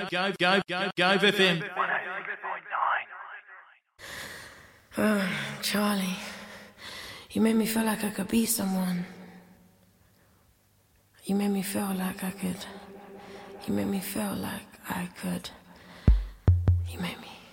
Go FM. 103.9. Charlie, you made me feel like I could be someone. You made me feel like I could. You made me feel like I could. You made me.